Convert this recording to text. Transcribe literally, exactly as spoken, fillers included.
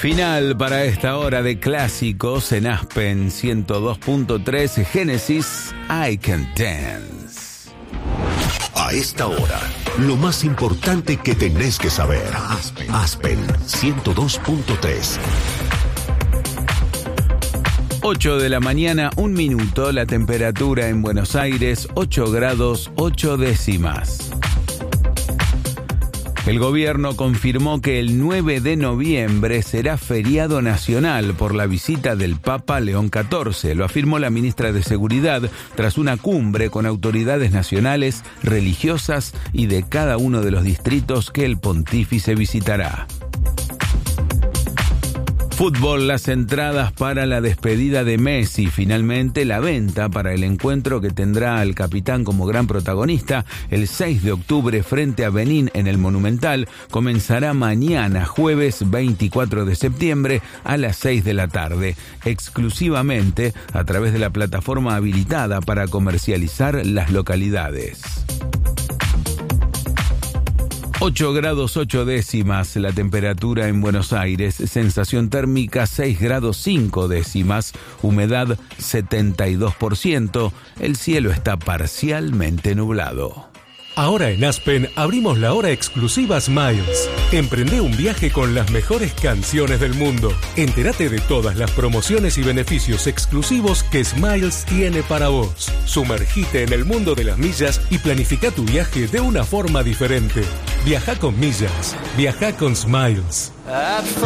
Final para esta hora de clásicos en Aspen ciento dos punto tres, Genesis, I Can Dance. A esta hora, lo más importante que tenés que saber. Aspen, Aspen ciento dos punto tres. ocho de la mañana, un minuto, la temperatura en Buenos Aires, ocho grados, ocho décimas. El gobierno confirmó que el nueve de noviembre será feriado nacional por la visita del Papa León catorce. Lo afirmó la ministra de Seguridad tras una cumbre con autoridades nacionales, religiosas y de cada uno de los distritos que el pontífice visitará. Fútbol, las entradas para la despedida de Messi. Finalmente, la venta para el encuentro que tendrá al capitán como gran protagonista el seis de octubre frente a Benín en el Monumental comenzará mañana, jueves veinticuatro de septiembre a las seis de la tarde, exclusivamente a través de la plataforma habilitada para comercializar las localidades. ocho grados ocho décimas la temperatura en Buenos Aires, sensación térmica seis grados cinco décimas, humedad setenta y dos por ciento, el cielo está parcialmente nublado. Ahora en Aspen abrimos la hora exclusiva Smiles. Emprende un viaje con las mejores canciones del mundo. Entérate de todas las promociones y beneficios exclusivos que Smiles tiene para vos. Sumergite en el mundo de las millas y planifica tu viaje de una forma diferente. Viaja con millas. Viaja con Smiles.